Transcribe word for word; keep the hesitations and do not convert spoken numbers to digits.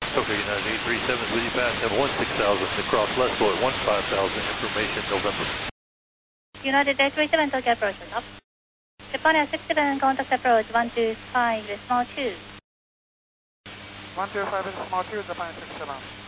Okay, United eight three seven is with you fast, have one six thousand, across Lesko at one five thousand, information November. United eight three seven, Tokyo approach, up. Japan Air six seven, contact approach one two five, small two. one two five, small two, Japan six seven.